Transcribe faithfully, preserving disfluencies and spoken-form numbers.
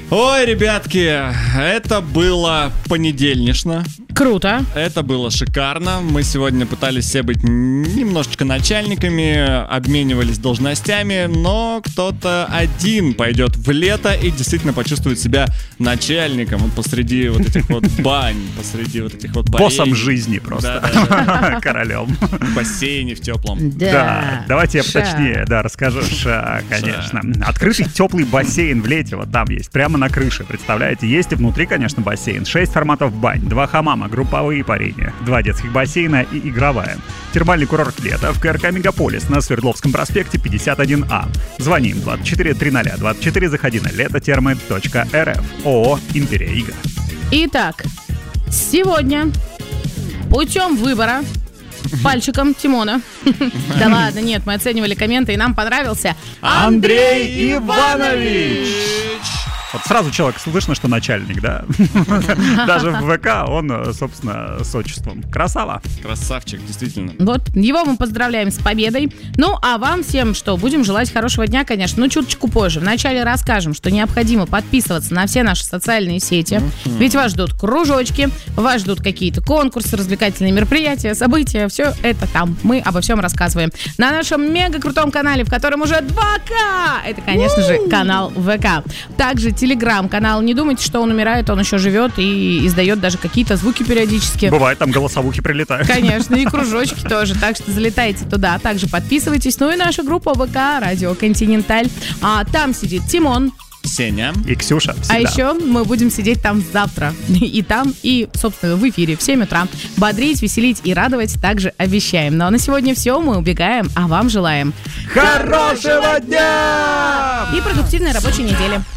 Ой, ребятки, это было понедельнично. Круто. Это было шикарно. Мы сегодня пытались все быть немножечко начальниками, обменивались должностями, но кто-то один пойдет в лето и действительно почувствует себя начальником вот посреди вот этих вот бань, посреди вот этих вот парей. Боссом жизни просто. Да, да, да. Королем. В бассейне в теплом. Да. Да, давайте я Ша. поточнее, да, расскажу. Ша, конечно. Открытый теплый бассейн в лете, вот там есть, прямо на крыше, представляете? Есть и внутри, конечно, бассейн. Шесть форматов бань, два хамама, групповые парения, два детских бассейна и игровая. Термальный курорт лета в КРК «Мегаполис» на Свердловском проспекте пятьдесят один А. Звоним двадцать четыре тридцать двадцать четыре, заходи на летотермы точка эр эф. ООО «Империя Ига». Итак, сегодня путем выбора пальчиком Тимона. Да ладно, нет, мы оценивали комменты, и нам понравился Андрей Иванович! Вот сразу человек слышно, что начальник, да? Даже в ВК он, собственно, с отчеством. Красава. Красавчик, действительно. Вот, его мы поздравляем с победой. Ну, а вам всем что? Будем желать хорошего дня, конечно, но чуточку позже. Вначале расскажем, что необходимо подписываться на все наши социальные сети. Mm-hmm. Ведь вас ждут кружочки, вас ждут какие-то конкурсы, развлекательные мероприятия, события. Все это там. Мы обо всем рассказываем. На нашем мега-крутом канале, в котором уже два ка. Это, конечно же, канал ВК. Также телеграм-канал. Не думайте, что он умирает, он еще живет и издает даже какие-то звуки периодически. Бывает, там голосовухи прилетают. Конечно, и кружочки тоже. Так что залетайте туда. Также подписывайтесь. Ну и наша группа ВК «Радио Континенталь». А там сидит Тимон, Сеня и Ксюша всегда. А еще мы будем сидеть там завтра. И там, и, собственно, в эфире в семь утра. Бодрить, веселить и радовать также обещаем. Ну а на сегодня все. Мы убегаем, а вам желаем хорошего дня! И продуктивной рабочей недели.